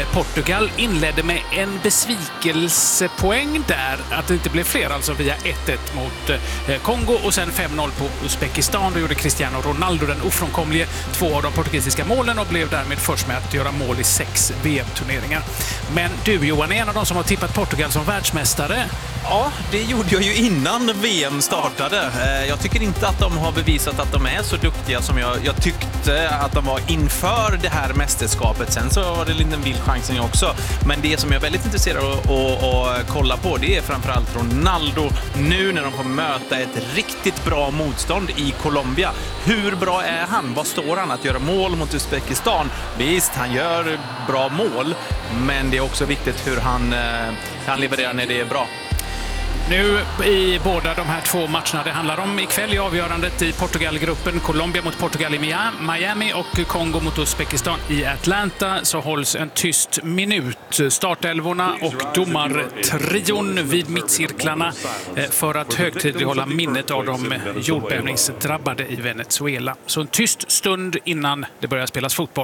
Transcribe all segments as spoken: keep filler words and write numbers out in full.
Portugal inledde med en besvikelsepoäng där, att det inte blev fler, alltså via ett ett mot eh, Kongo och sen fem noll på Uzbekistan. Då gjorde Cristiano Ronaldo den ofrånkomlige två av de portugisiska målen och blev därmed först med att göra mål i sex V M-turneringar. Men du Johan är en av de som har tippat Portugal som världsmästare. Ja, det gjorde jag ju innan V M startade. Jag tycker inte att de har bevisat att de är så duktiga som jag, jag tyckte att de var inför det här mästerskapet. Sen så var det en liten vild chansning också. Men det som jag är väldigt intresserad av att, att kolla på, det är framförallt Ronaldo nu när de får möta ett riktigt bra motstånd i Colombia. Hur bra är han? Vad står han att göra mål mot Uzbekistan? Visst, han gör bra mål, men det är också viktigt hur han, han levererar när det är bra. Nu i båda de här två matcherna det handlar om ikväll i avgörandet i Portugalgruppen, Colombia mot Portugal i Miami och Kongo mot Uzbekistan i Atlanta, så hålls en tyst minut. Startelvorna och domartrion vid mittcirklarna för att högtidlighålla minnet av de jordbävningsdrabbade i Venezuela. Så en tyst stund innan det börjar spelas fotboll.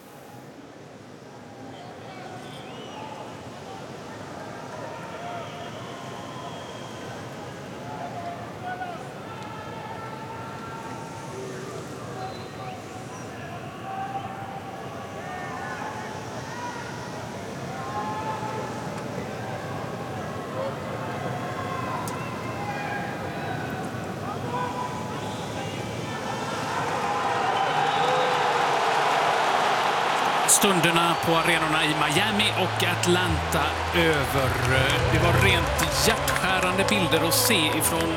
Stunderna på arenorna i Miami och Atlanta över. Det var rent hjärtskärande bilder att se ifrån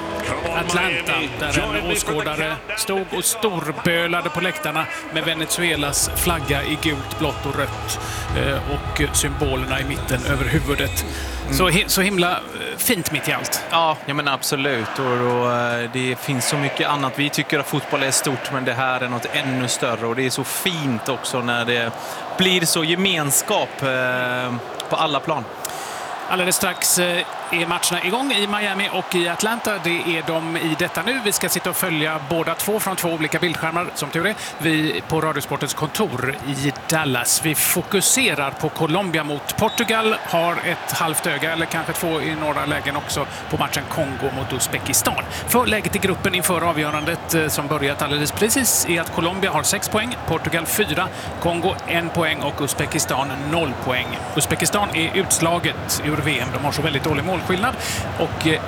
Atlanta, där en åskådare stod och storbölade på läktarna med Venezuelas flagga i gult, blått och rött och symbolerna i mitten över huvudet. Mm. Så, så himla fint mitt i allt. Ja, jag menar absolut. Och, och det finns så mycket annat. Vi tycker att fotboll är stort, men det här är något ännu större. Och det är så fint också när det blir så gemenskap eh, på alla plan. Alldeles strax är matcherna igång i Miami och i Atlanta. Det är de i detta nu. Vi ska sitta och följa båda två från två olika bildskärmar, som tur är. Vi på Radiosportens kontor i Dallas. Vi fokuserar på Colombia mot Portugal. Har ett halvt öga, eller kanske två i några lägen också, på matchen Kongo mot Uzbekistan. För läget i gruppen inför avgörandet som börjat alldeles precis är att Colombia har sex poäng, Portugal fyra, Kongo en poäng och Uzbekistan noll poäng. Uzbekistan är utslaget ur V M. De har så väldigt dålig målskillnad och eh,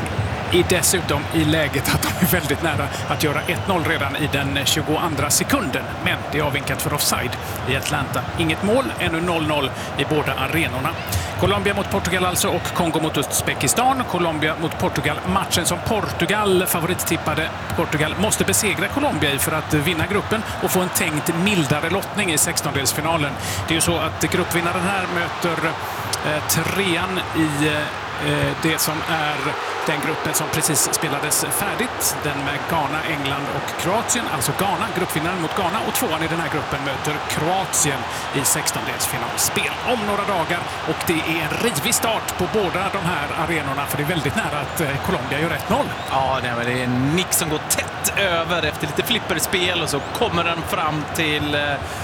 är dessutom i läget att de är väldigt nära att göra ett noll redan i den tjugoandra sekunden. Men det är avvinkat för offside i Atlanta. Inget mål, ännu noll noll i båda arenorna. Colombia mot Portugal alltså och Kongo mot Uzbekistan. Colombia mot Portugal. Matchen som Portugal favorittippade. Portugal måste besegra Colombia i för att vinna gruppen och få en tänkt mildare lottning i sextondelsfinalen. Det är ju så att gruppvinnaren här möter eh, trean i eh, det som är den gruppen som precis spelades färdigt. Den med Ghana, England och Kroatien. Alltså Ghana, gruppvinnaren mot Ghana, och tvåan i den här gruppen möter Kroatien i sextondelsfinalspel om några dagar. Och det är en rivig start på båda de här arenorna, för det är väldigt nära att Colombia gör ett noll. Ja, det är en nick som går tätt över efter lite flipperspel och så kommer den fram till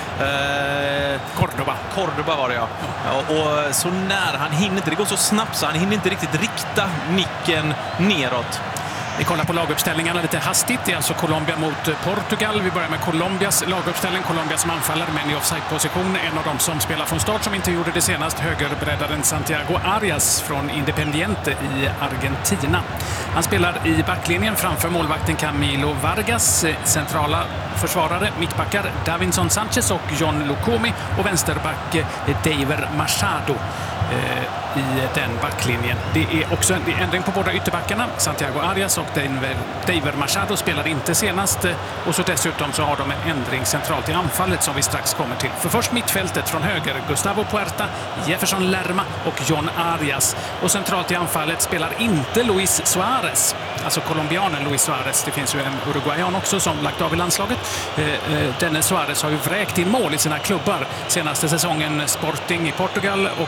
eh, Cordoba. Cordoba var det, ja. ja. Och så när han hinner inte, det går så snabbt så han hinner inte riktigt rikta nicken neråt. Vi kollar på laguppställningarna lite hastigt. Det är alltså Colombia mot Portugal. Vi börjar med Colombias laguppställning. Colombia som anfallare, men i offside-position. En av dem som spelar från start, som inte gjorde det senast, högerbreddaren Santiago Arias från Independiente i Argentina. Han spelar i backlinjen framför målvakten Camilo Vargas, centrala försvarare, mittbackar Davinson Sanchez och John Lukomi och vänsterback Daver Machado i den backlinjen. Det är också en ändring på båda ytterbackarna. Santiago Arias och Daver Machado spelade inte senast, och så dessutom så har de en ändring centralt i anfallet som vi strax kommer till. För först mittfältet från höger, Gustavo Puerta, Jefferson Lerma och John Arias. Och centralt i anfallet spelar inte Luis Suarez, alltså colombianen Luis Suarez. Det finns ju en uruguayan också som lagt av i landslaget. Denne Suarez har ju vräkt in mål i sina klubbar. Senaste säsongen Sporting i Portugal och före det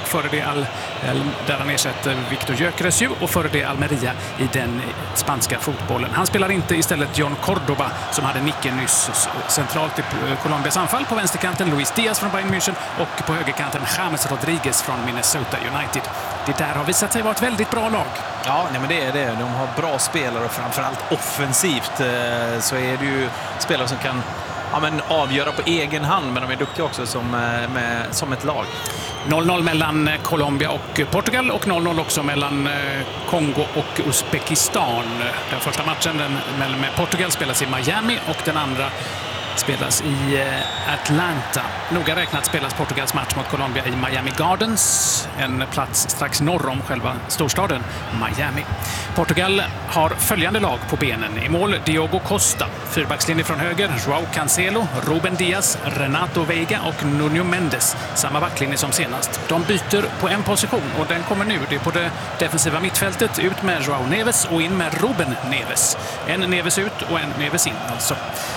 Villarreal där han ersätter Victor Gyökeres och före det Almeria i den spanska fotbollen. Han spelar inte istället John Cordoba som hade nicken nyss centralt i Colombias anfall. På vänsterkanten Luis Diaz från Bayern München och på högerkanten James Rodriguez från Minnesota United. Det där har visat sig vara ett väldigt bra lag. Ja, nej, men det är det. De har bra spelare och framförallt offensivt så är det ju spelare som kan ja, men avgöra på egen hand, men de är duktiga också som, med, som ett lag. noll noll mellan Colombia och Portugal och noll noll också mellan Kongo och Uzbekistan. Den första matchen den, med Portugal spelas i Miami och den andra spelas i Atlanta. Noga räknat spelas Portugals match mot Colombia i Miami Gardens, en plats strax norr om själva storstaden Miami. Portugal har följande lag på benen. I mål Diogo Costa, fyrbackslinje från höger Joao Cancelo, Ruben Diaz, Renato Veiga och Nuno Mendes. Samma backlinje som senast. De byter på en position och den kommer nu. Det är på det defensiva mittfältet, ut med Joao Neves och in med Ruben Neves. En Neves ut och en Neves in alltså.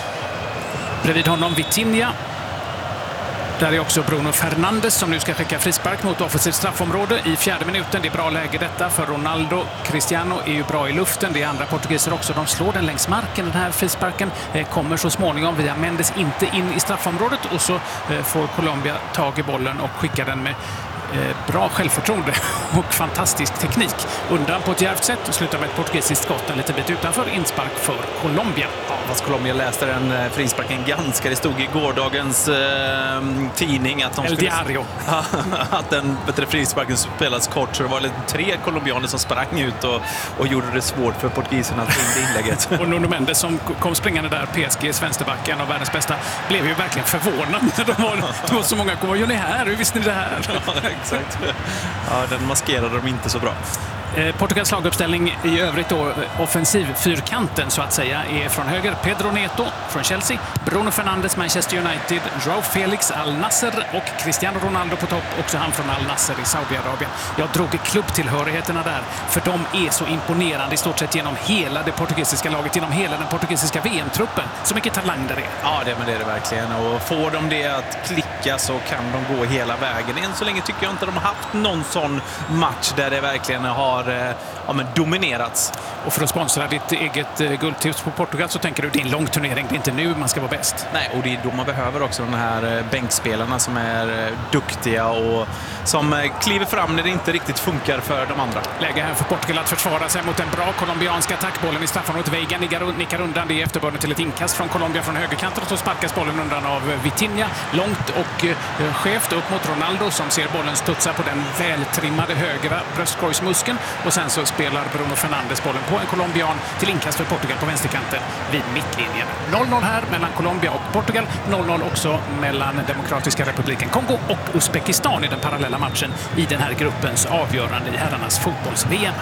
Bredvid honom Vitinha. Där är också Bruno Fernandes som nu ska skicka frispark mot offensivt straffområde i fjärde minuten. Det är bra läge detta för Ronaldo. Cristiano är ju bra i luften. Det är andra portugiser också. De slår den längs marken. Den här frisparken kommer så småningom via Mendes inte in i straffområdet och så får Colombia tag i bollen och skickar den med bra självförtroende och fantastisk teknik undan på ett djärvt sätt och slutar med ett portugisiskt skott en liten bit utanför, inspark för Colombia. Ja, fast Colombia läste den frisparken ganska. Det stod i gårdagens eh, tidning att de El skulle, Diario. att den bättre frisparken spelas kort, så det var lite tre colombianer som sprang ut och, och gjorde det svårt för portugiserna att få in inlägget. Och Nuno Mendes som kom springande där, P S G:s vänsterbacken och världens bästa, blev ju verkligen förvånad när de var, det var så många. Vad gör ni här? Hur visste ni det här? Exakt. Ja, den maskerade de inte så bra. Portugals laguppställning i övrigt då, offensiv fyrkanten så att säga, är från höger Pedro Neto från Chelsea, Bruno Fernandes Manchester United, Joao Felix Al Nasser och Cristiano Ronaldo på topp, också han från Al Nasser i Saudiarabien. Jag drog klubbtillhörigheterna där, för de är så imponerande i stort sett genom hela det portugisiska laget, genom hela den portugisiska V M-truppen. Så mycket talang där är. Ja, det, men det är det verkligen. Och får de det att klicka så kan de gå hela vägen. Än så länge tycker jag inte de har haft någon sån match där det verkligen har ja, men dominerats. Och för att sponsra ditt eget guldtips på Portugal så tänker du det är en lång turnering, det är inte nu man ska vara bäst. Nej, och det är då man behöver också de här bänkspelarna som är duktiga och som kliver fram när det inte riktigt funkar för de andra. Läge här för Portugal att försvara sig mot en bra colombianska attackbollen i straffområdet. Veiga nickar undan, det är efterbörden till ett inkast från Colombia från högerkanten och så sparkas bollen undan av Vitinha. Långt och eh, skevt upp mot Ronaldo som ser bollen studsa på den vältrimmade högra bröstkorgsmuskeln. Och sen så spelar Bruno Fernandes bollen på en colombian till inkast för Portugal på vänsterkanten vid mittlinjen. noll noll här mellan Colombia och Portugal. noll noll också mellan Demokratiska republiken Kongo och Uzbekistan i den parallella matchen i den här gruppens avgörande i herrarnas fotbolls-V M.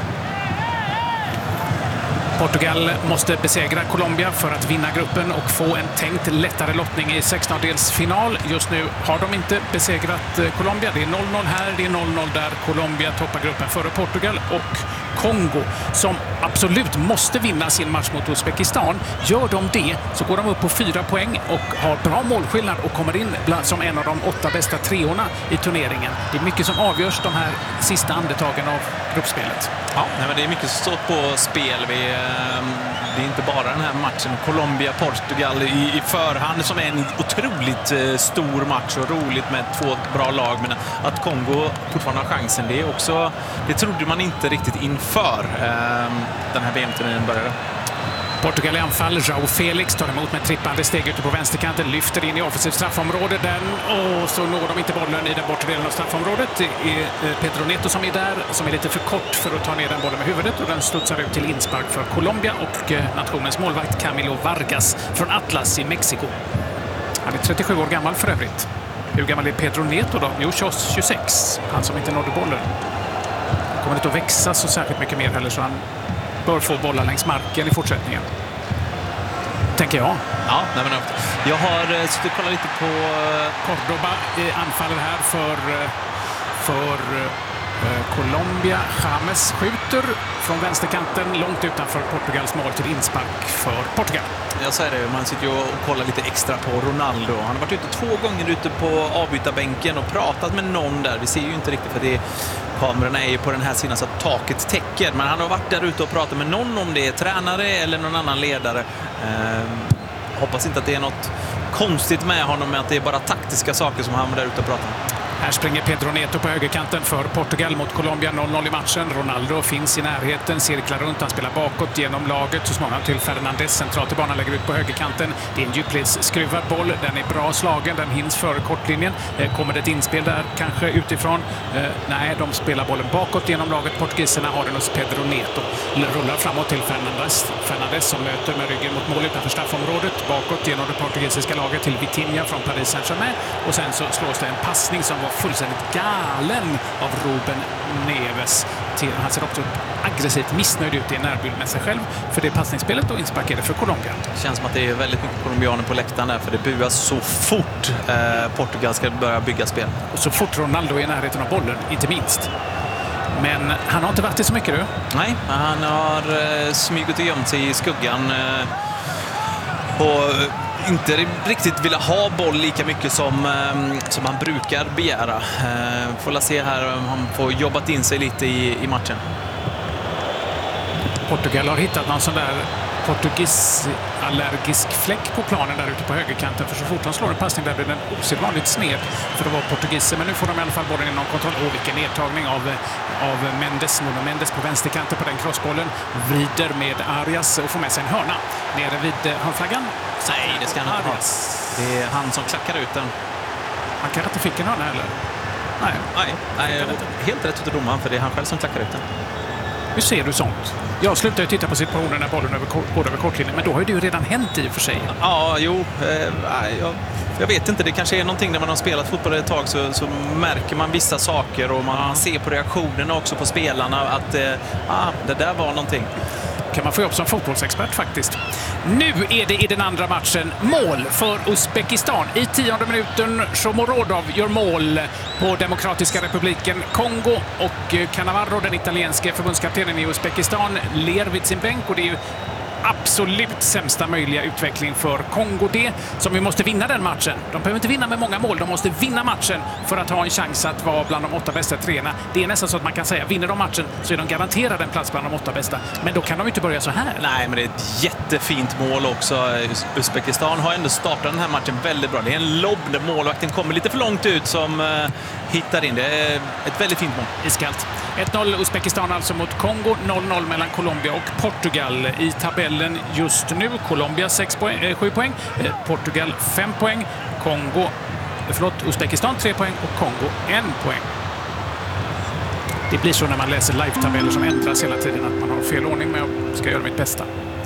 Portugal måste besegra Colombia för att vinna gruppen och få en tänkt lättare lottning i sextondelsfinal. Just nu har de inte besegrat Colombia. Det är noll noll här, det är noll noll där. Colombia toppar gruppen före Portugal och Kongo som absolut måste vinna sin match mot Uzbekistan. Gör de det så går de upp på fyra poäng och har bra målskillnad och kommer in bland, som en av de åtta bästa treorna i turneringen. Det är mycket som avgörs de här sista andetagen av gruppspelet. Ja, nej, men det är mycket som står på spel. Vi, det är inte bara den här matchen Colombia-Portugal i, i förhand som är en otroligt eh, stor match och roligt med två bra lag, men att Kongo fortfarande har chansen, det är också, det trodde man inte riktigt inför eh, den här V M-turneringen började. Portugal i anfall. Joao Felix tar emot med trippande steg ute på vänsterkanten. Lyfter in i offensivt straffområde. Den, och så når de inte bollen i den bortre delen av straffområdet. Det är Pedro Neto som är där, som är lite för kort för att ta ner den bollen med huvudet. Och den studsar ut till inspark för Colombia och nationens målvakt Camilo Vargas från Atlas i Mexiko. Han är trettiosju år gammal för övrigt. Hur gammal är Pedro Neto då? Jo, tjugosex. Han som inte nådde bollen. Han kommer inte att växa så särskilt mycket mer heller, så han bör få bollar längs marken i fortsättningen. Tänker jag. Ja, nej men jag har suttit och kollat lite på Cordoba i anfallet här för, för Colombia, James skjuter från vänsterkanten långt utanför Portugals mål till inspark för Portugal. Jag säger det, man sitter ju och kollar lite extra på Ronaldo. Han har varit ute två gånger ute på avbytarbänken och pratat med någon där. Vi ser ju inte riktigt för det kamerorna är ju på den här sidan så att taket täcker. Men han har varit där ute och pratat med någon, om det är tränare eller någon annan ledare. Eh, hoppas inte att det är något konstigt med honom, med att det är bara taktiska saker som han var där ute och pratar med. Här springer Pedro Neto på högerkanten för Portugal mot Colombia, noll noll i matchen. Ronaldo finns i närheten, cirklar runt, han spelar bakåt genom laget. Så småningom till Fernandes, centralt i banan, lägger ut på högerkanten. Det är en djupledsskruvad boll, den är bra slagen, den hinns före kortlinjen. Kommer det ett inspel där, kanske utifrån? Eh, nej, de spelar bollen bakåt genom laget. Portugiserna har den hos Pedro Neto. Rullar framåt till Fernandes. Fernandes som möter med ryggen mot mål utanför straffområdet. Bakåt genom det portugisiska laget till Vitinha från Paris Saint-Germain. Och sen så slås det en passning som var fullständigt galen av Ruben Neves. Han ser också aggressivt missnöjd ut i en närbild med sig själv för det passningsspelet och insparkerade för Colombia. Det känns som att det är väldigt mycket colombianer på läktaren där, för det buas så fort eh, Portugal ska börja bygga spel. Och så fort Ronaldo är i närheten av bollen, inte minst. Men han har inte varit det så mycket, du? Nej, han har eh, smugit och gömt sig i skuggan eh, och inte riktigt vilja ha boll lika mycket som, eh, som han brukar begära. Eh, får la se här om han får jobbat in sig lite i, i matchen. Portugal har hittat någon sån där portugisallergisk fläck på planen där ute på högerkanten, för så fort han slår en passning där blir den osedvanligt sned för att vara portugiser. Men nu får de i alla fall bollen inom kontroll. Åh, vilken nedtagning av, av Mendes. Nuno Mendes på vänsterkanten på den crossbollen. Vrider med Arias och får med sig en hörna nere vid hörnflaggan. Nej, det ska han inte ha. Det är han som klackar ut den. Han kanske inte fick en hörna heller. Nej, nej, nej helt rätt utav domaren, för det är han själv som klackar ut den. Hur ser du sånt? Jag slutar titta på situationen när bollen över, går över kortlinjen, men då har ju det ju redan hänt i och för sig. Ja, jo. Eh, jag, jag vet inte, det kanske är någonting när man har spelat fotboll ett tag så, så märker man vissa saker och man, man ser på reaktionerna också på spelarna att eh, ah, det där var någonting. Kan man få jobb som fotbollsexpert faktiskt. Nu är det i den andra matchen mål för Uzbekistan. I tionde minuten Shomurodov gör mål på Demokratiska republiken Kongo, och Cannavaro, den italienske förbundskaptenen i Uzbekistan, ler vid sin bänk, och det är ju absolut sämsta möjliga utveckling för Kongo det, som vi måste vinna den matchen. De behöver inte vinna med många mål, de måste vinna matchen för att ha en chans att vara bland de åtta bästa treorna. Det är nästan så att man kan säga, vinner de matchen så är de garanterade en plats bland de åtta bästa. Men då kan de inte börja så här. Nej, men det är ett jättefint mål också. Uzbekistan har ändå startat den här matchen väldigt bra. Det är en lobb där målvakten kommer lite för långt ut som uh, hittar in. Det är ett väldigt fint mål. Iskallt. ett noll Uzbekistan alltså mot Kongo, noll noll mellan Colombia och Portugal. I tabellen just nu, Colombia sex poäng, äh, sju poäng, eh, Portugal fem poäng, Kongo, förlåt, Uzbekistan tre poäng och Kongo en poäng. Det blir så när man läser live-tabeller som ändras hela tiden, att man har fel ordning, men jag ska göra mitt bästa.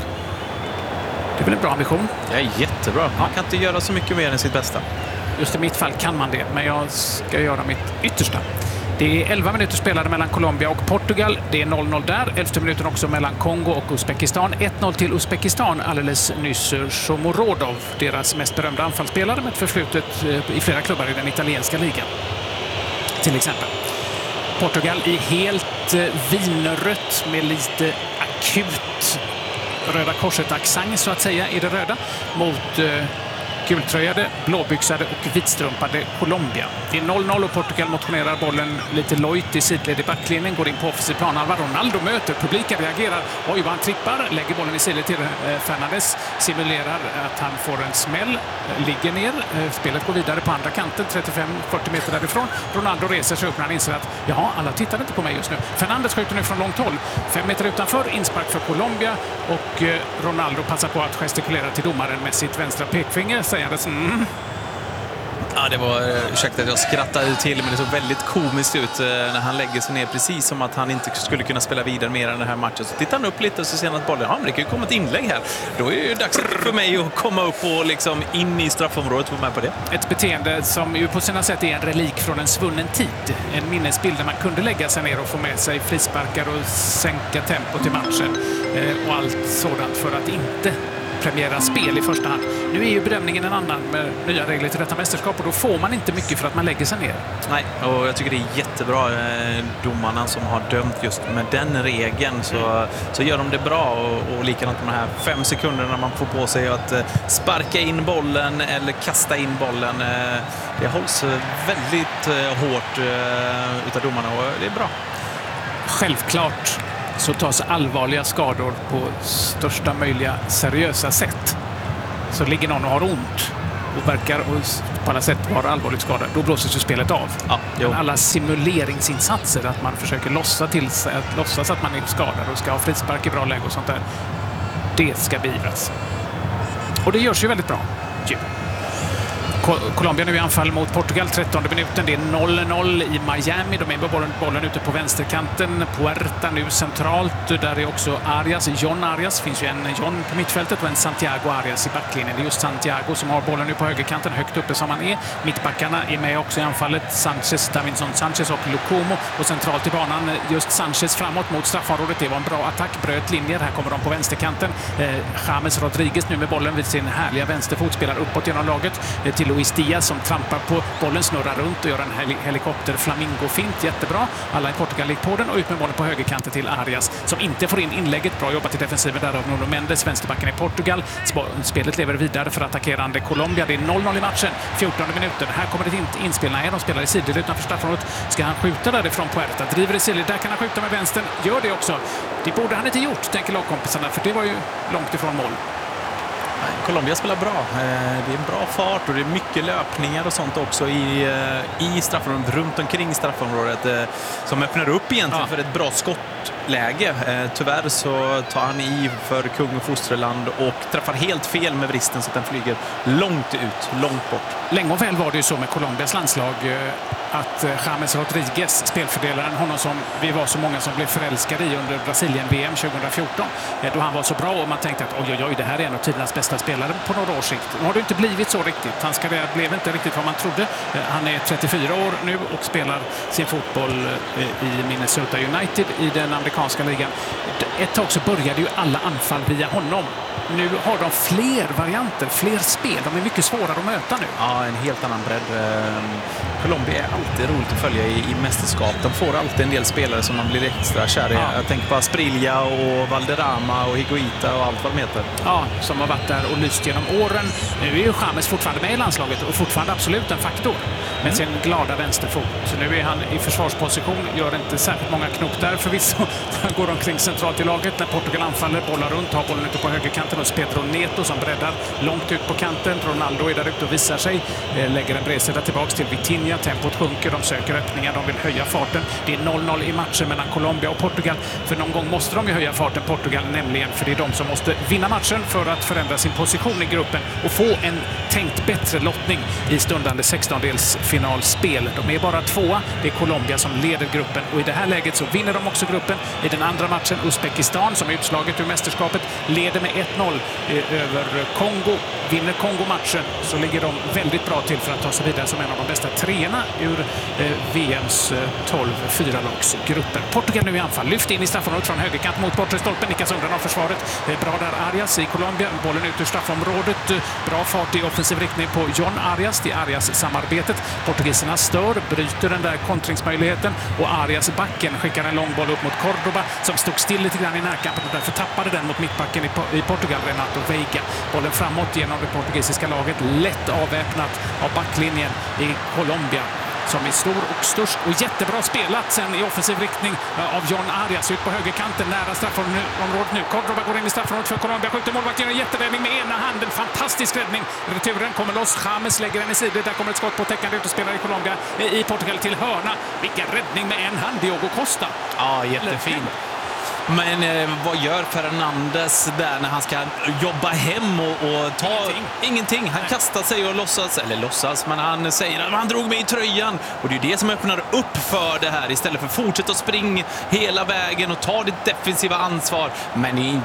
Det är väl en bra ambition? Det är jättebra. Man kan inte göra så mycket mer än sitt bästa. Just i mitt fall kan man det, men jag ska göra mitt yttersta. Det är elva minuter spelade mellan Colombia och Portugal. Det är noll noll där. elfte minuten också mellan Kongo och Uzbekistan. ett noll till Uzbekistan alldeles nyss. Shomurodov, deras mest berömda anfallsspelare med ett förflutet i flera klubbar i den italienska ligan. Till exempel. Portugal i helt vinrött med lite akut Röda korset-accent så att säga i det röda mot eh, gultröjade, blåbyxade och vitstrumpade Colombia. Det är noll noll och Portugal motionerar bollen lite lojt i sidled i backlinjen, går in på offensiv planhalva. Ronaldo möter, publiken reagerar. Oj, vad han trippar, lägger bollen i sidled till eh, Fernandes, simulerar att han får en smäll, ligger ner. Eh, spelet går vidare på andra kanten, trettiofem fyrtio meter därifrån. Ronaldo reser sig upp när han inser att jaha, alla tittar inte på mig just nu. Fernandes skjuter nu från långt håll. Fem meter utanför, inspark för Colombia, och eh, Ronaldo passar på att gestikulera till domaren med sitt vänstra pekfinger. Mm. Ja, det var, ursäkta att jag skrattade till, men det såg väldigt komiskt ut när han lägger sig ner, precis som att han inte skulle kunna spela vidare mer än den här matchen. Så tittar han upp lite och så ser han att bollen, ja, men det kan ju komma ett inlägg här. Då är det ju dags för mig att komma upp och liksom in i straffområdet och få med på det. Ett beteende som ju på sina sätt är en relik från en svunnen tid. En minnesbild där man kunde lägga sig ner och få med sig frisparkar och sänka tempot i matchen och allt sådant för att inte premiera spel i första hand. Nu är ju bedömningen en annan med nya regler till detta mästerskap och då får man inte mycket för att man lägger sig ner. Nej, och jag tycker det är jättebra eh, domarna som har dömt just med den regeln så, så gör de det bra och, och likadant de här fem sekunderna man får på sig att eh, sparka in bollen eller kasta in bollen. Eh, det hålls väldigt eh, hårt eh, utav domarna och det är bra. Självklart så tas allvarliga skador på största möjliga seriösa sätt. Så ligger någon och har ont och verkar på alla sätt vara allvarligt skadad, då blåses ju spelet av. Ja, Men alla simuleringsinsatser, att man försöker låtsas, till, att låtsas att man är skadad och ska ha frispark i bra läge och sånt där, det ska beivras. Och det görs ju väldigt bra. Ja. Colombia nu i anfall mot Portugal, trettonde minuten. Det är noll noll i Miami. De är med bollen, bollen ute på vänsterkanten. Puerta nu centralt. Där är också Arias, John Arias. Det finns ju en John på mittfältet och en Santiago Arias i backlinjen. Det är just Santiago som har bollen nu på högerkanten, högt uppe som han är. Mittbackarna är med också i anfallet. Sanchez, Davinson Sanchez och Lukomo. Och centralt i banan just Sanchez framåt mot straffområdet. Det var en bra attack, bröt linjer. Här kommer de på vänsterkanten. Eh, James Rodriguez nu med bollen vid sin härliga vänsterfot, spelar uppåt genom laget eh, till Luis Diaz som trampar på bollen, snurrar runt och gör en hel helikopter flamingo-fint. Jättebra. Alla i Portugal gick på den och ut med bollen på högerkanten till Arias som inte får in inlägget. Bra jobbat i defensiven där av Nuno Mendes, vänsterbacken i Portugal. Spelet lever vidare för attackerande Colombia. Det är noll noll i matchen. fjortonde minuten. Här kommer det inte inspel. Nej, de spelar i sidled utanför straffområdet. Ska han skjuta därifrån Puerta? Driver i sidled. Där kan han skjuta med vänstern. Gör det också. Det borde han inte gjort, tänker lagkompisarna, för det var ju långt ifrån mål. Colombia spelar bra. Det är en bra fart och det är mycket löpningar och sånt också i, i straffområdet, runt omkring straffområdet som öppnar upp egentligen ja. för ett bra skottläge. Tyvärr så tar han i för kung och fosterland och träffar helt fel med vristen så att den flyger långt ut, långt bort. Länge och väl var det ju så med Colombias landslag att James Rodriguez, spelfördelaren, honom som vi var så många som blev förälskade i under Brasilien-V M tjugohundrafjorton, då han var så bra och man tänkte att oj, oj, oj, det här är en av tidernas bästa spelare på några års sikt. Nu har det inte blivit så riktigt. Hans karriär blev inte riktigt vad man trodde. Han är trettiofyra år nu och spelar sin fotboll i Minnesota United i den amerikanska ligan. Ett tag så började ju alla anfall via honom. Nu har de fler varianter, fler spel. De är mycket svårare att möta nu. Ja, en helt annan bredd. Colombia är alltid roligt att följa i, i mästerskap. De får alltid en del spelare som man blir extra kär i. Ja. Jag tänker på Asprilla och Valderrama och Higuita och allt vad de heter. Ja, som har varit där och lyst genom åren. Nu är ju James fortfarande med i landslaget och fortfarande absolut en faktor med mm. sin glada vänsterfot. Så nu är han i försvarsposition, gör inte särskilt många knop där förvisso. Han går omkring centralt i laget när Portugal anfaller, bollar runt, har bollen ute på högerkanten och Pedro Neto som breddar långt ut på kanten. Ronaldo är där ute och visar sig, lägger en bredsida tillbaks till Vitinha. Tempot sjunker, de söker öppningar, de vill höja farten. Det är noll noll i matchen mellan Colombia och Portugal. För någon gång måste de ju höja farten, Portugal, nämligen för det är de som måste vinna matchen för att förändra sin position i gruppen och få en tänkt bättre lottning i stundande sextondelsfinalspel. De är bara tvåa. Det är Colombia som leder gruppen och i det här läget så vinner de också gruppen. I den andra matchen Uzbekistan, som är utslaget ur mästerskapet, leder med ett noll över Kongo. Vinner Kongo matchen så ligger de väldigt bra till för att ta sig vidare som en av de bästa treorna ur eh, V M:s eh, tolv fyralagsgrupper. Portugal nu i anfall. Lyft in i straffområdet från högerkant mot bortre stolpen. Nickas undan av försvaret. Eh, bra där Arias i Colombia. Bollen ut ur straffområdet. Eh, bra fart i offensiv riktning på John Arias. Det är Arias-samarbetet. Portugiserna stör, bryter den där kontringsmöjligheten och Arias backen skickar en lång boll upp mot Cordoba som stod still lite grann i närkampen och därför tappade den mot mittbacken i, i Portugal, Renato Veiga. Bollen framåt genom det portugisiska laget. Lätt avväpnat av backlinjen i Colombia som är stor och störst och jättebra spelat sen i offensiv riktning av John Arias ut på högerkanten nära straffområdet nu. Cordoba går in i straffområdet för Colombia, skjuter målvakten, en jätteräddning med ena handen, fantastisk räddning. Returen kommer loss, James lägger den i sidan, där kommer ett skott på täckande utespelare i Colombia i Portugal till hörna. Vilken räddning med en hand, Diogo Costa. Ja, jättefin. Men eh, vad gör Fernandes där när han ska jobba hem och, och ta ingenting? ingenting. Han Nej. kastar sig och låtsas, eller låtsas, men han säger att han drog mig i tröjan. Och det är det som öppnar upp för det här istället för att fortsätta att springa hela vägen och ta ditt defensiva ansvar. Men det är en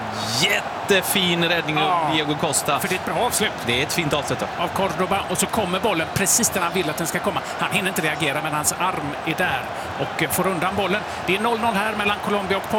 jättefin räddning av ja, Diego Costa. För det är ett bra avslut. Det är ett fint avslut då. Av Cordoba och så kommer bollen precis där han vill att den ska komma. Han hinner inte reagera men hans arm är där och får undan bollen. Det är noll noll här mellan Colombia och Portugal.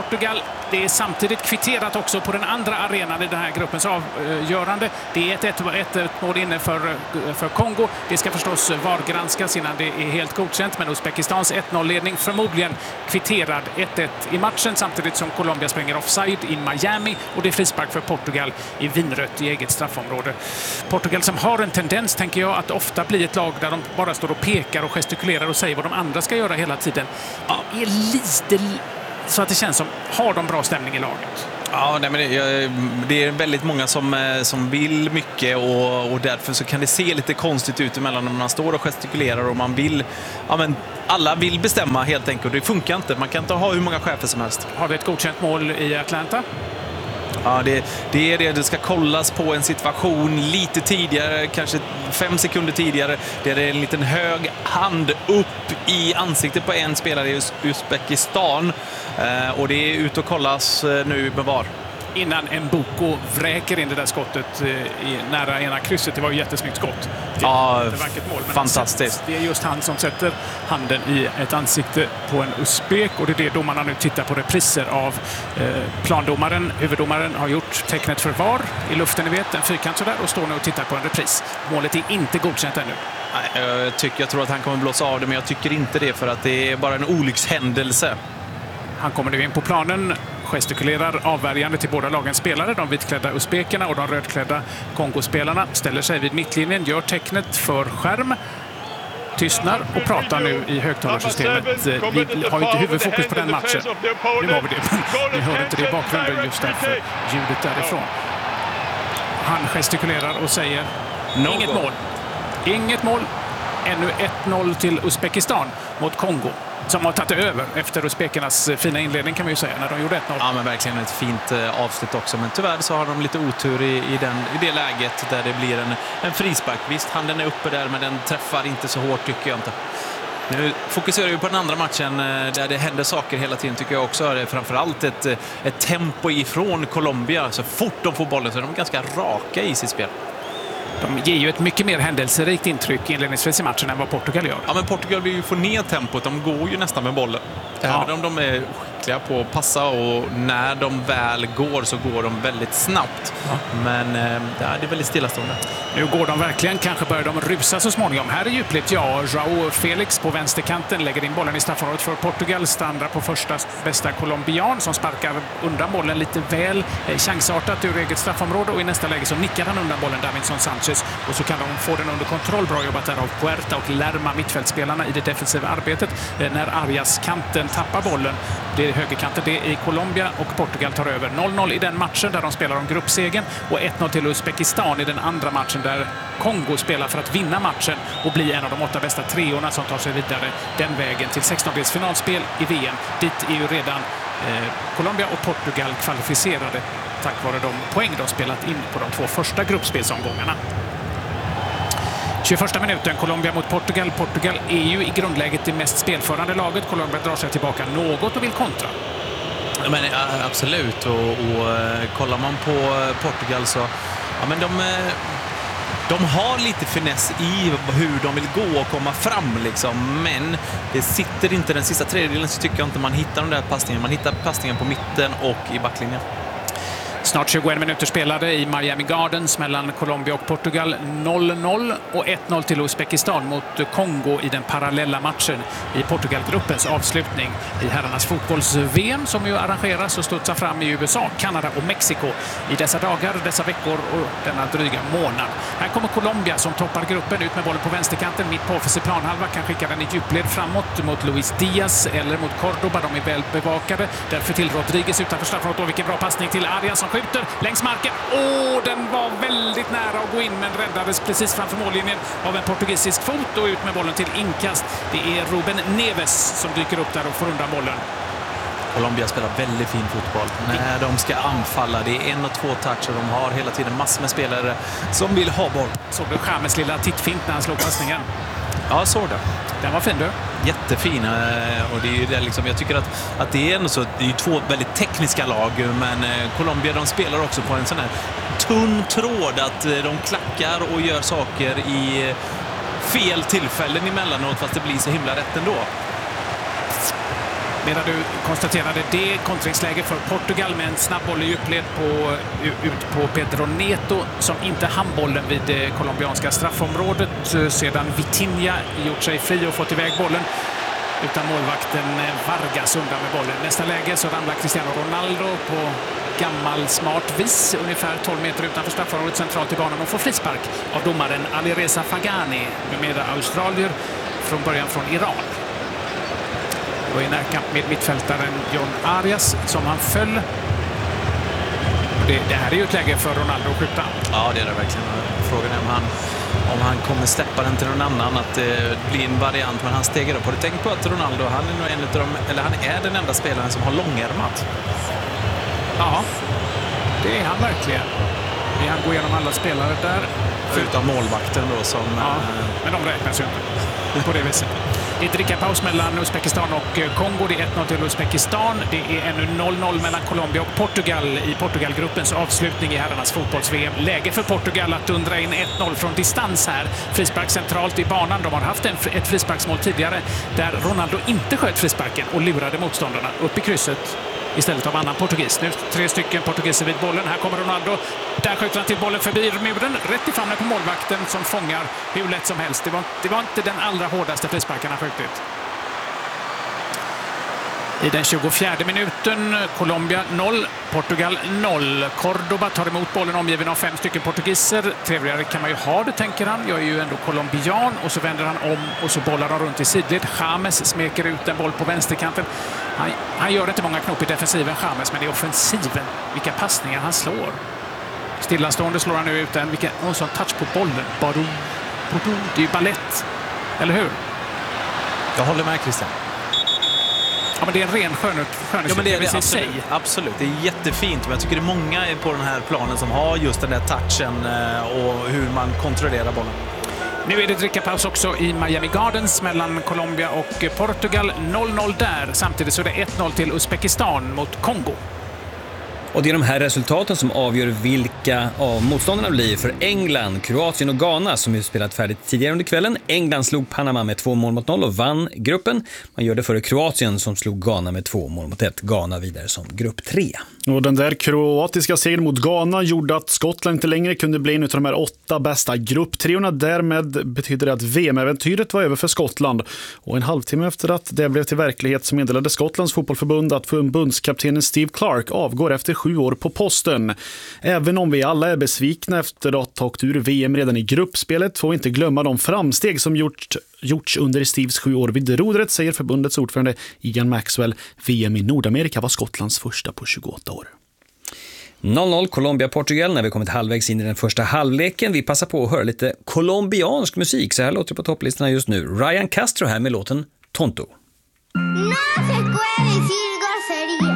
Det är samtidigt kvitterat också på den andra arenan i den här gruppens avgörande. Det är ett ett mål inne för, för Kongo. Det ska förstås vargranskas innan det är helt godkänt. Men Uzbekistans ett noll-ledning förmodligen kvitterad ett ett i matchen samtidigt som Colombia springer offside i Miami och det är frispark för Portugal i vinrött i eget straffområde. Portugal som har en tendens, tänker jag, att ofta bli ett lag där de bara står och pekar och gestikulerar och säger vad de andra ska göra hela tiden. Det är lite... Så att det känns som, har de bra stämning i laget? Ja, nej, men det, det är väldigt många som, som vill mycket och, och därför så kan det se lite konstigt ut emellan när man står och gestikulerar och man vill, ja men alla vill bestämma helt enkelt. Det funkar inte, man kan inte ha hur många chefer som helst. Har vi ett godkänt mål i Atlanta? Ja, det, det är det. Det ska kollas på en situation lite tidigare, kanske fem sekunder tidigare. Det är en liten hög hand upp i ansiktet på en spelare i Uzbekistan. Eh, och det är ut och kollas nu med V A R. Innan Mboko vräker in det där skottet i nära ena krysset. Det var ju ett jättesnyggt skott. Det ja, ett vackert mål, men fantastiskt. Det är just han som sätter handen i ett ansikte på en uzbek och det är det domarna nu tittar på repriser av. Eh, plandomaren, huvuddomaren, har gjort tecknet för V A R i luften, ni vet, en fyrkant sådär, och står nu och tittar på en repris. Målet är inte godkänt ännu. Nej, jag, tycker, jag tror att han kommer blåsa av det, men jag tycker inte det för att det är bara en olyckshändelse. Han kommer nu in på planen, gestikulerar avvärjande till båda lagens spelare. De vitklädda uzbekerna och de rödklädda Kongospelarna ställer sig vid mittlinjen, gör tecknet för skärm, tystnar och pratar nu i högtalarsystemet. Vi har ju inte huvudfokus på den matchen. Nu har vi det, men vi hör inte det i bakgrunden just därför ljudet därifrån. Han gestikulerar och säger no inget goal. mål. Inget mål. Ännu ett noll till Uzbekistan mot Kongo, som har tagit över efter uzbekernas fina inledning, kan man ju säga, när de gjorde ett noll. Ja, men verkligen ett fint eh, avslut också. Men tyvärr så har de lite otur i, i, den, i det läget där det blir en, en frispark. Visst, handen är uppe där, men den träffar inte så hårt, tycker jag inte. Nu fokuserar vi på den andra matchen eh, där det händer saker hela tiden, tycker jag också. Det är framförallt ett, ett tempo ifrån Colombia. Så fort de får bollen så är de ganska raka i sitt spel. De ger ju ett mycket mer händelserikt intryck inledningsvis i matchen än vad Portugal gör. Ja, men Portugal vill ju få ner tempot. De går ju nästan med bollen. Även ja. om de är skickliga på att passa, och när de väl går så går de väldigt snabbt. Ja. Men äh, det är väldigt stillastående. Nu går de verkligen, kanske börjar de rusa så småningom. Här är djupligt, ja. Joao Felix på vänsterkanten lägger in bollen i straffområdet för Portugal. Standra på första bästa colombian som sparkar undan bollen lite väl eh, chansartat ur eget straffområde, och i nästa läge så nickar han undan bollen Davinson Sanchez, och så kan de få den under kontroll. Bra jobbat där av Puerta och Lerma, mittfältspelarna, i det defensiva arbetet. Eh, när Arias-kanten tappar bollen, det är högerkanten, det är i Colombia, och Portugal tar över. noll noll i den matchen där de spelar om gruppsegen, och ett noll till Uzbekistan i den andra matchen där Kongo spelar för att vinna matchen och bli en av de åtta bästa treorna som tar sig vidare den vägen till sextondelsfinalspel i V M. Dit är ju redan eh, Colombia och Portugal kvalificerade tack vare de poäng de spelat in på de två första gruppspelsomgångarna. tjugoförsta minuten, Colombia mot Portugal. Portugal är ju i grundläget det mest spelförande laget. Colombia drar sig tillbaka något och vill kontra. Men ja, absolut, och, och kollar man på Portugal så ja, men de, de har lite finess i hur de vill gå och komma fram liksom, men det sitter inte den sista tredjedelen, så tycker jag inte man hittar de där passningarna. Man hittar passningen på mitten och i backlinjen. Snart tjugoen minuter spelade i Miami Gardens mellan Colombia och Portugal. noll noll och ett noll till Uzbekistan mot Kongo i den parallella matchen i Portugalgruppens avslutning i herrarnas fotbolls-V M, som ju arrangeras och studsar fram i U S A, Kanada och Mexiko i dessa dagar, dessa veckor och denna dryga månad. Här kommer Colombia som toppar gruppen, ut med bollen på vänsterkanten, mitt på offensiv planhalva, kan skicka den i djupled framåt mot Luis Diaz eller mot Cordoba. De är väl bevakade. Därför till Rodriguez utanför straffområdet, och vilken bra passning till Arias som skjuter längs marken. Åh, den var väldigt nära att gå in, men räddades precis framför mållinjen av en portugisisk fot, och ut med bollen till inkast. Det är Ruben Neves som dyker upp där och får undan bollen. Colombia spelar väldigt fin fotboll när de ska anfalla. Det är en och två toucher. De har hela tiden massor med spelare som vill ha boll. Såg du James lilla tittfint när han slog passningen? Ja, så det. Den var fin, du. Jättefin, och det är ju det liksom, jag tycker att, att det är ändå så, det är ju två väldigt tekniska lag, men Colombia, de spelar också på en sån här tunn tråd, att de klackar och gör saker i fel tillfällen emellanåt, fast det blir så himla rätt ändå. Medan du konstaterade det kontringsläge för Portugal med en snabb boll i djupled på, ut på Pedro Neto som inte handbollen vid det colombianska straffområdet sedan Vitinha gjort sig fri och fått iväg bollen. Utan målvakten Vargas undan med bollen. Nästa läge så ramlar Cristiano Ronaldo på gammal smart vis ungefär tolv meter utanför straffområdet centralt i banan och får frispark av domaren Alireza Fagani med australier från början från Iran. Det var i närkamp med mittfältaren John Arias som han föll. Det, det här är ju ett läge för Ronaldo att skjuta. Ja, det är det verkligen. Frågan är om han, om han kommer släppa den till någon annan, att det blir en variant, men han stegar upp. Har du tänkt på att Ronaldo, han är nog en av de, eller han är den enda spelaren som har långärmat? Ja, det är han verkligen. Han går igenom alla spelare där. Förutom målvakten då som... Ja, men de räknas ju inte på det viset. Det är ett drickapaus mellan Uzbekistan och Kongo. Det är ett noll till Uzbekistan. Det är ännu noll noll mellan Colombia och Portugal i Portugalgruppens avslutning i herrarnas fotbolls-V M. Läge för Portugal att dundra in ett noll från distans här. Frispark centralt i banan. De har haft en, ett frisparksmål tidigare där Ronaldo inte sköt frisparken och lurade motståndarna upp i krysset istället av annan portugis. Nu tre stycken portugiser vid bollen. Här kommer Ronaldo. Där skjuter han till bollen förbi muren. Rätt i famnen på målvakten som fångar hur lätt som helst. Det var, det var inte den allra hårdaste frisparken han skjutit. I den tjugofjärde minuten, Colombia noll, Portugal noll. Cordoba tar emot bollen omgiven av fem stycken portugiser. Trevligare kan man ju ha det, tänker han. Jag är ju ändå colombian. Och så vänder han om och så bollar han runt i sidled. James smeker ut en boll på vänsterkanten. Han, han gör inte många knop i defensiven, James, men det är offensiven. Vilka passningar han slår. Stillastående slår han nu ut den. Vilken oh, sån touch på bollen. Badu, badu. Det är ju ballett. Eller hur? Jag håller med, Christian. Ja, men det är en ren skön, skön ja, men det är det, absolut. sig. Absolut, det är jättefint. Men jag tycker det är många på den här planen som har just den där touchen och hur man kontrollerar bollen. Nu är det drickapaus också i Miami Gardens mellan Colombia och Portugal. noll noll där. Samtidigt så är det ett noll till Uzbekistan mot Kongo. Och det är de här resultaten som avgör vilka av motståndarna blir för England, Kroatien och Ghana som ju spelat färdigt tidigare under kvällen. England slog Panama med två mål mot noll och vann gruppen. Man gör det före Kroatien som slog Ghana med två mål mot ett. Ghana vidare som grupp tre. Och den där kroatiska segern mot Ghana gjorde att Skottland inte längre kunde bli en av de här åtta bästa grupptreorna. Därmed betyder det att V M-äventyret var över för Skottland. Och en halvtimme efter att det blev till verklighet så meddelade Skottlands fotbollförbund att förbundskaptenen Steve Clark avgår efter sju år på posten. Även om vi alla är besvikna efter att ha åkt ur V M redan i gruppspelet får vi inte glömma de framsteg som gjort, gjorts under Steves sju år vid rodret, säger förbundets ordförande Ian Maxwell. V M i Nordamerika var Skottlands första på tjugoåtta år. noll noll Colombia-Portugal när vi kommit halvvägs in i den första halvleken. Vi passar på att höra lite colombiansk musik. Så här låter det på topplistorna just nu. Ryan Castro här med låten Tonto. No se puede decir grosería.